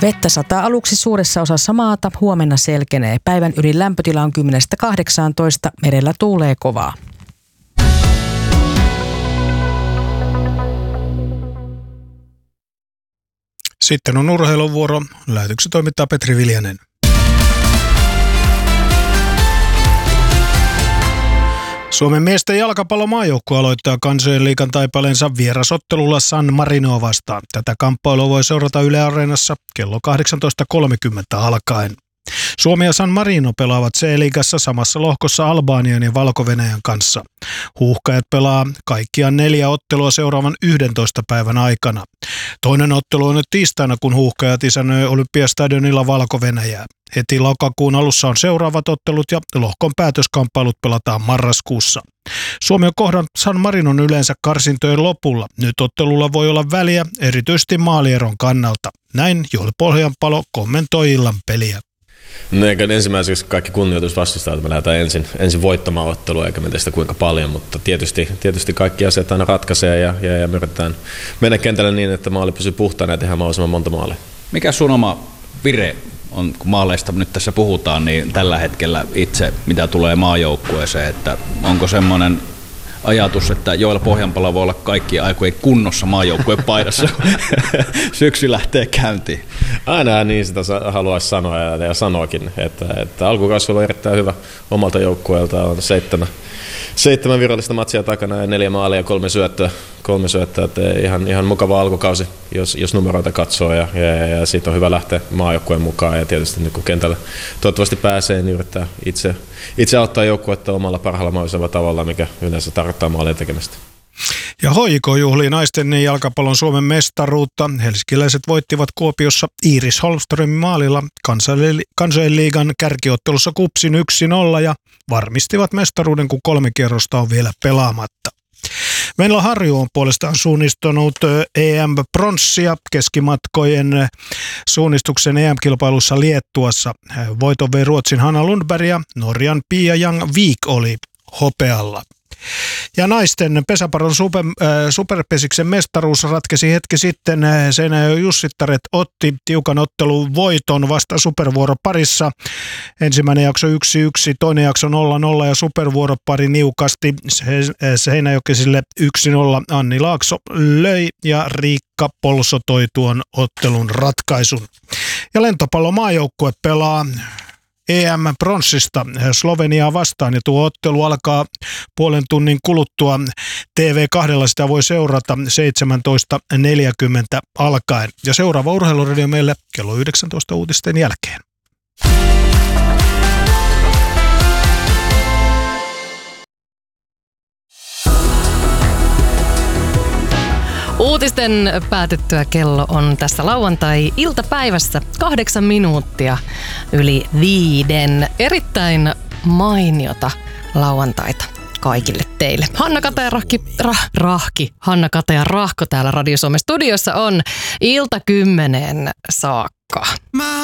Vettä sataa aluksi suuressa osassa maata, huomenna selkenee. Päivän ylin lämpötila on 10–18, merellä tuulee kovaa. Sitten on urheiluvuoro. Lähetyksen toimittaa Petri Viljanen. Suomen miesten jalkapallomaajoukkue aloittaa kansojen liigan taipaleensa vierasottelulla San Marinoa vastaan. Tätä kamppailua voi seurata Yle Areenassa kello 18.30 alkaen. Suomi ja San Marino pelaavat C-liigassa samassa lohkossa Albanian ja Valko-Venäjän kanssa. Huuhkajat pelaa kaikkiaan 4 ottelua seuraavan 11 päivän aikana. Toinen ottelu on nyt tiistaina, kun Huuhkajat isännöi Olympiastadionilla Valko-Venäjää. Heti lokakuun alussa on seuraavat ottelut ja lohkon päätöskamppailut pelataan marraskuussa. Suomi on kohdannut San Marinon yleensä karsintojen lopulla. Nyt ottelulla voi olla väliä, erityisesti maalieron kannalta. Näin Joel Pohjanpalo kommentoi illan peliä. No eikä ensimmäiseksi kaikki kunnioitus vastustaa, että me lähdetään ensin voittamaan ottelua, eikä me teistä kuinka paljon, mutta tietysti kaikki asiat aina ratkaisee ja me yritetään mennä kentälle niin, että maali pysyy puhtaana ja tehdään mahdollisimman monta maalia. Mikä sun oma vire on, kun maaleista nyt tässä puhutaan, niin tällä hetkellä itse, mitä tulee maajoukkueeseen, että onko semmoinen ajatus, että Joel Pohjanpalo voi olla kaikkien aikojen kunnossa maajoukkueen paidassa. Syksy lähtee käyntiin. Aina niin sitä haluaisi sanoa ja sanoakin, että alkukausi on erittäin hyvä omalta joukkueelta. On 7 virallista matsia takana ja 4 maalia ja 3 syöttöä. Että ihan mukava alkukausi, jos numeroita katsoo ja siitä on hyvä lähteä maajoukkueen mukaan. Ja tietysti nyt kun kentällä toivottavasti pääsee, niin yrittää itse auttaa joukkuetta omalla parhaalla mahdollisella tavalla, mikä yleensä tarkoittaa maalien tekemistä. Ja HJK juhlii naisten jalkapallon Suomen mestaruutta. Helsinkiläiset voittivat Kuopiossa Iiris Holmströmin maalilla kansojen liigan kärkiottelussa KuPSin 1-0 ja varmistivat mestaruuden, kun 3 kierrosta on vielä pelaamatta. Venla Harju on puolestaan suunnistanut EM-pronssia keskimatkojen suunnistuksen EM-kilpailussa Liettuassa. Voiton vei Ruotsin Hanna Lundberg ja Norjan Pia Jang-Vik oli hopealla. Ja naisten pesäpallon superpesiksen mestaruus ratkesi hetki sitten. Seinäjoen Jussittaret otti tiukan ottelun voiton vasta supervuoroparissa. Ensimmäinen jakso 1-1, toinen jakso 0-0 ja supervuoropari niukasti Seinäjokisille 1-0. Anni Laakso löi ja Riikka Polso toi tuon ottelun ratkaisun. Ja lentopallomaajoukkue pelaa EM-pronssista Sloveniaa vastaan ja tuo ottelu alkaa puolen tunnin kuluttua. TV2 sitä voi seurata 17.40 alkaen. Ja seuraava urheiluradio meille kello 19 uutisten jälkeen. Uutisten päätettyä kello on tässä lauantai-iltapäivässä 8 minuuttia yli 5. Erittäin mainiota lauantaita kaikille teille. Hanna Kata ja Hanna Kata ja Rahko täällä Radio Suomen studiossa on ilta 10 saakka.